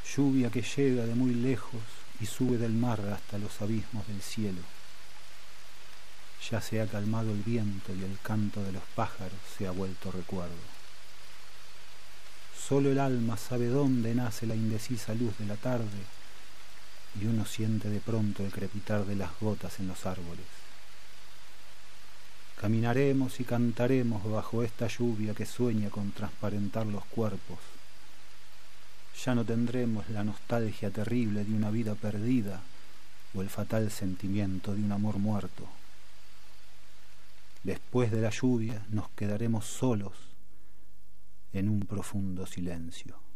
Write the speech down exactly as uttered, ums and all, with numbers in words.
lluvia que llega de muy lejos y sube del mar hasta los abismos del cielo. Ya se ha calmado el viento y el canto de los pájaros se ha vuelto recuerdo. Solo el alma sabe dónde nace la indecisa luz de la tarde y uno siente de pronto el crepitar de las gotas en los árboles. Caminaremos y cantaremos bajo esta lluvia que sueña con transparentar los cuerpos. Ya no tendremos la nostalgia terrible de una vida perdida o el fatal sentimiento de un amor muerto. Después de la lluvia nos quedaremos solos en un profundo silencio.